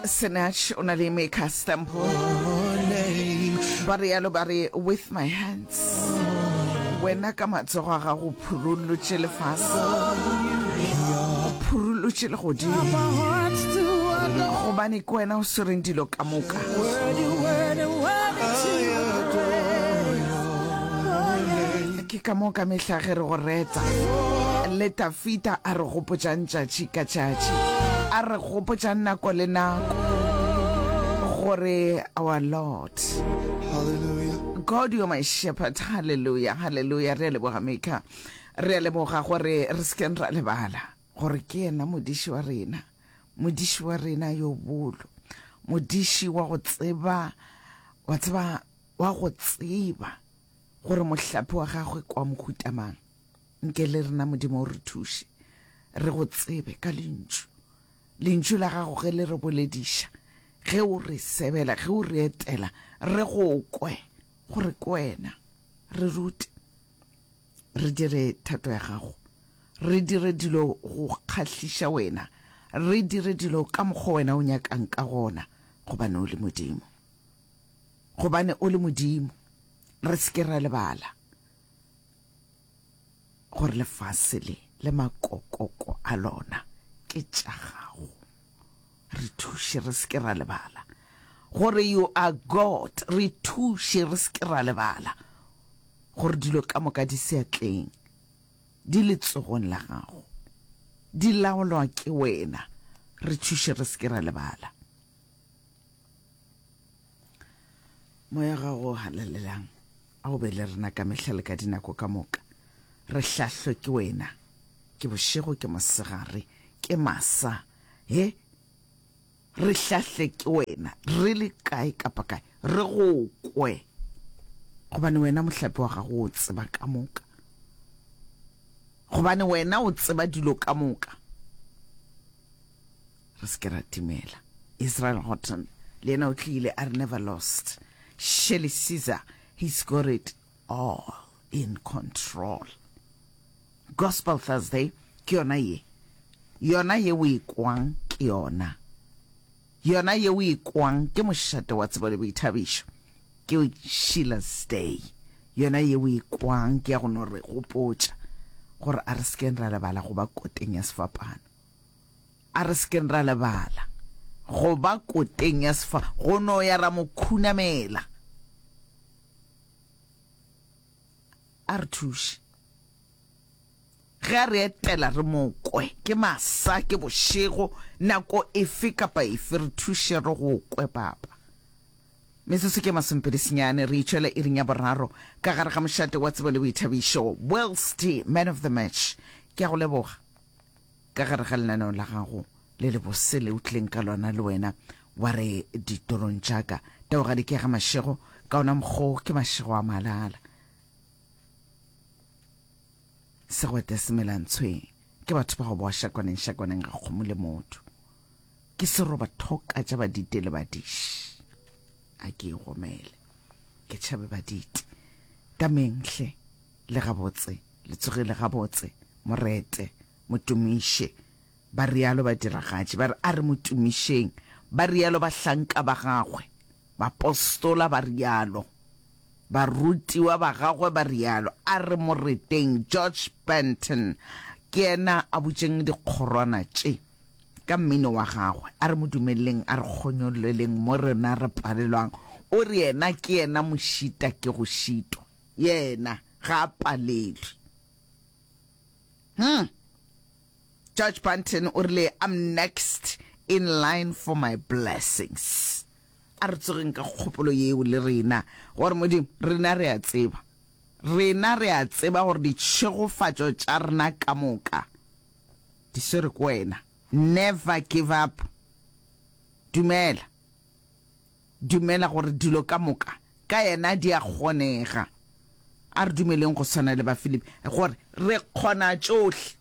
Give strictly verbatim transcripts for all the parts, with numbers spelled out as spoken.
Sinach onale make a stamp Barialo bari with my hands Wena ka matsogo a gago phurulutse lefase phurulutse le godimo gobane ke wena o sereng dilo ka moka ke ka moka mehla ge re go reta le Tafita a re gopotšang tšatši ka tšatši a re gopotšang nako le nako gore our Lord hallelujah God you are my shepherd hallelujah hallelujah re leboga maker re leboga gore re sken ra lebala gore ke ena modiši wa rena modiši wa rena yo bolo modiši wa go tseba wa tseba wa go tseba gore mohlapi wa gagwe kwa mohutamang nke le rena modimo o re thushe re go tsebe ka lentšu lentšu la gago ge le re bolediša ge o re sebela ge o re etela re go kwe gore ke wena re rute re dire thato ya gago re dire dilo go kgahliša wena re dire dilo ka mokgwa wena o nyakang ka gona gobane o le modimo gobane o le modimo re se ke ra lebala gore lefase le le makokoko a lona ke tša gago re thushe re se ke ra lebala gore you are God re thushe re se ke ra lebala gore dilo ka moka di seatleng di letsogong la gago di laolwa ke wena re thushe re se ke ra lebala moya gago halalelang a o be le rena ka mehla le ka dinako ka moka re hlahlwe ke wena ke bošego ke mosegare ke masa he re hlahle ke wena re le kae kapa kae re go kwe gobane wena mohlapi wa gago o tseba ka moka gobane wena o tseba dilo ka moka re se ke ra timela Israel Houghton le ena o tlile are never lost Shelley Caesar he's got it all in control Gospel Thursday ke yona ye yona ye o ikwang ke yona yona ye o ikwang ke mošate wa tsebo le boithabišo ke Sheila's Day yona ye o ikwang ke ya go no re gopotša gore a re sken ra lebala go ba koteng ya sefapano a re sken ra lebala go ba koteng ya sefa go no ya ra mo khunamela a re thushe ge a re etela re mokwe ke masa ke bošego nako efe kapa efe re thushe re go kwe papa metsotso ke masompedesenyane re itšwela e reng ya boraro ka gare ga mošate wa tsebo le boithabišo Wellsty man of the match ke a go leboga ka gare ga lenaneo la gago le le bose le utleng ka lona le wena wa re ditorong tšaka taogadi ke ga mašego ka ona mokgo ke mašego a malala segwete semelantshweng ke batho ba go boa shakwaneng shakwaneng ga kgomo le motho ke seroba thoka tša badite le badiši a ke e gomele ke tšhabe badite tamenhle le gabotse le tsogile gabotse morete motumiše ba rialo ba diragatši ba re a re motumišeng ba rialo ba hlanka ba gagwe bapostola ba rialo barutiwa ba gagwe ba rialo a re moreteng George Benton ke ena a butšeng dikgorwana tše ka mmino wa gagwe a re modumeleng a re kgonyoleleng mo rena re palelwang o re ena ke ena mošita ke go šitwa yena ga a palelwe hmm. George Benton o rile I'm next in line for my blessings a re tsogeng ka kgopolo yeo le rena gore modimo rena re a tseba rena re a tseba gore ditšhegofatšo tša rena ka moka di swere ko wena never give up dumela dumela gore dilo ka moka ka yena di a kgonega a re dumeleng go swana le ba Filipi gore re kgona tšohle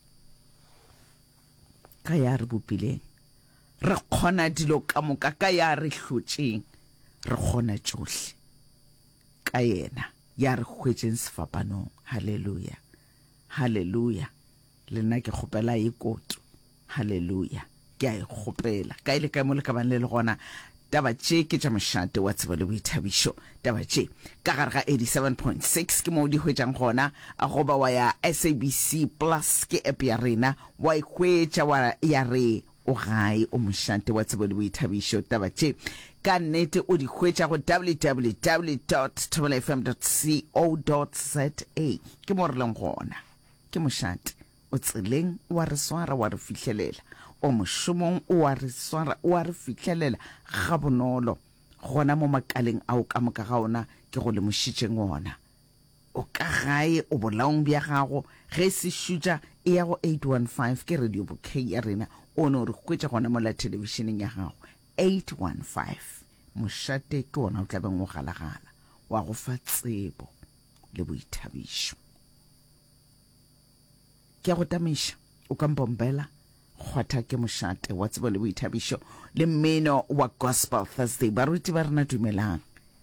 ka ya re bopileng re kgona dilo ka moka ka ya re hlotšeng re kgona tšohle ka yena ya re hwetšeng sefapanong haleluya haleluya le nna ke kgopela e koto haleluya ke a ikgopela ka ile ka mo le ka bang le le gona taba tše ke tša mošate wa tsebo le boithabišo taba tše ka gare ga eighty-seven point six ke mo di hwetšang gona a goba wa ya S A B C plus ke app ya rena wa ikhwetša wa ya re o gae o mošate wa tsebo le boithabišo taba tše ka nnete o di hwetša go w w w dot thobela f m dot co dot za ke mo re leng gona ke mošate o tseleng wa re swara wa re fihlelela o mošomong o wa re swara o wa re fihlelela ga bonolo gona mo makaleng ao ka moka ga ona ke go le mošitšeng ona o ka gae o bolaong bja gago ge se šutša e ya go eight one five ke radio bouquet ya rena o no re hwetša gona mo la televišeneng ya gago eight one five mošate ke ona o tla beng o galagala wa go fa tsebo le boithabišo ke go tamiša o ka mpompela kgwatha ke mošate wa tsebo le boithabišo le mmino wa gospel Thursday baruti ba rena dumelang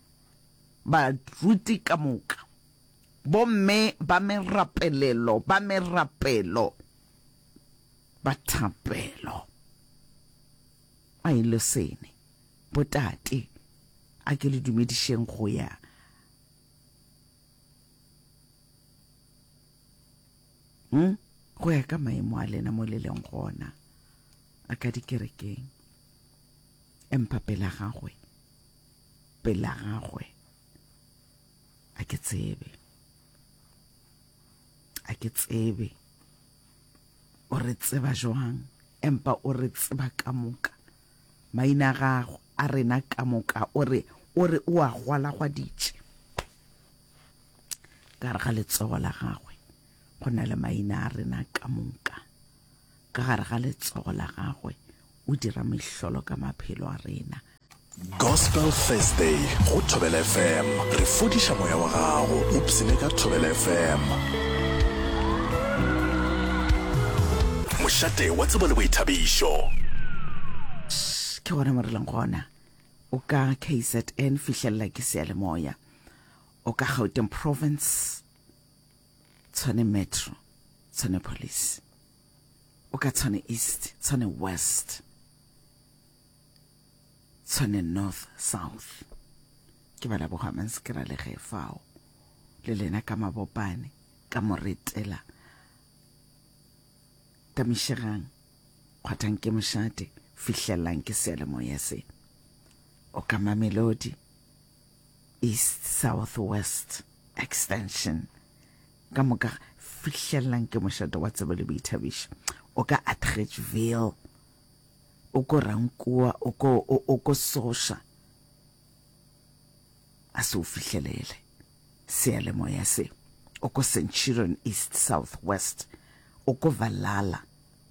baruti ka moka bomme ba merapelelo ba merapelo ba thapelo a ile sene botate a ke le dumedišeng go ya hm go ya ka maemo a lena mo le leng gona a ka dikerekeng empa pela gagwe pela gagwe a ke tsebe a ke tsebe o re tseba jwang empa o re tseba ka moka maina gago a rena ka moka o re o re o a gwala gwa ditše ka re ga letsogo la gagwe go na le maina a rena ka moka ka gare ga letsogo la gagwe o dira mehlolo ka maphelo a rena Gospel Thursday go Thobela F M re fodiša moya wa gago o psine ka Thobela F M mošate wa tsebo le boithabišo ke gona mo re leng gona o ka K Z N fihlelela ke seyalemoya o ka Gauteng province Tshwane metro Tshwane police o ka Tshwane east Tshwane west Tshwane north south ke bala bogaman skira le ge fao le lena ka mabopane ka moretela tamišegang kgwathang ke mošate fihlelang ke seyalemoya se o ka Mamelodi east south west extension ka moka fihlelang ke mošate wa tsebo le boithabišo o ka Atteridgeville o ko Rankua o ko o ko Sosha a se o fihlelele seyalemoya se o ko Centurion east south west o ko Valhalla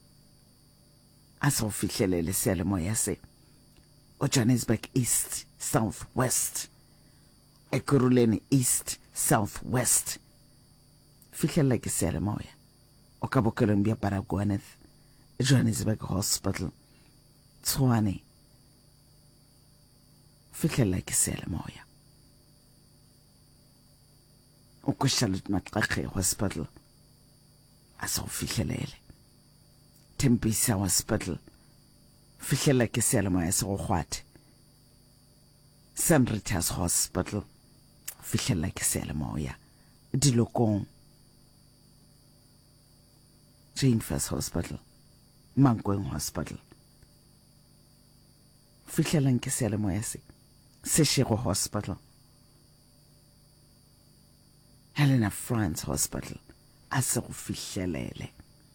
a se o fihlelele seyalemoya se o Johannesburg east south west Ekurhuleni east south west fihlelela ke seyalemoya o ka Bokelong bja Baragwanath Johannesburg hospital Tshwane fihlelela ke seyalemoya o ko Charlotte Maxakge hospital a se o fihlelele Tembisa hospital fihlelela ke seyalemoya se go kgwathe St Rita's hospital fihlelela ke seyalemoya Dilokong Jane First hospital Mankweng hospital fihlelang ke seyalemoya se Seshego hospital Helena France hospital a se go fihlelele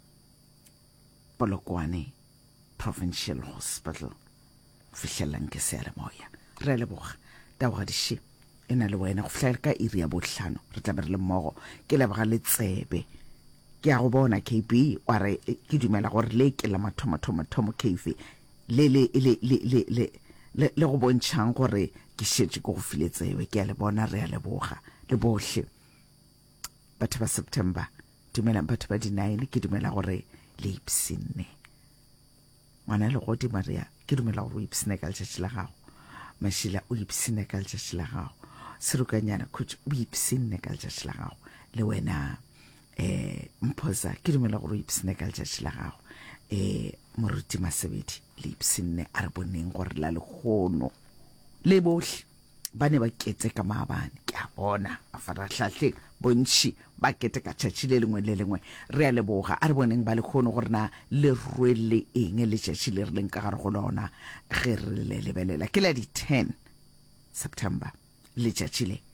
Polokwane provincial hospital fihlelang ke seyalemoya re leboga taboga diše e na le wena go fihlela ka iri ya bohlano re tla be re le mmogo ke leboga le tsebe ke a go bona K B wa re ke dumela gore le ke la mathomathomathomo K V le le le le le le le go bontšhang gore ke šetše ke go file tsebe ke a le bona re a leboga le bohle batho ba September dumelang batho ba di nine ke dumela gore le ipsine ngwana le go di Maria ke dumela gore o ipsine ka letšatši la gago Mashila o ipsine ka letšatši la gago Serukanyana khutš o ipsine ka letšatši la gago le wena eh Mphoza ke dumela gore o ipsine ka letšatši la gago eh moruti Masebedi le Ipsine a re boneng gore la lekgono le bohle ba ne ba ketse ka maabane ke a bona mafaratlhatlheng bontši ba kete ka tšatši le lengwe le lengwe re a leboga a re boneng ba lekgono gore na le rwele eng le tšatši le re leng ka gare go lona ge re le lebelela ke la di ten September le tšatši le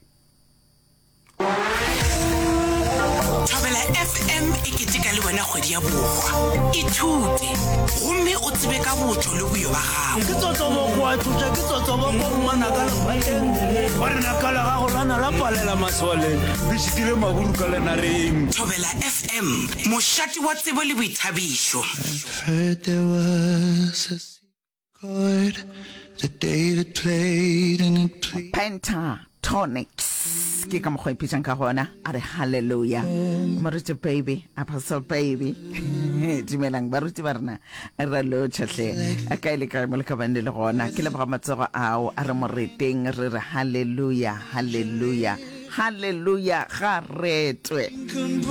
Thobela F M e keteka le wena kgwedi ya borwa ithute gomme o tsebe ka botho le boyo ba gago ke tsotsobo kwa thuta ke tsotsobo kwa ngwana ka lephateng ba re na kala ga go lana la palela masole le shitile maburu ka lena reng Thobela F M moshati wa tsebo le boithabišo heard there was a chord the day that played and it played Pentatonics ke ka mokgwa ipitšang ka gona a re hallelujah moruti baby apostle baby dimelang baruti ba rena ra lo tšhatlhe a ka ile ka mo le ka bande le gona ke le ba matsogo ao a re moreteng re re hallelujah hallelujah hallelujah ga retwe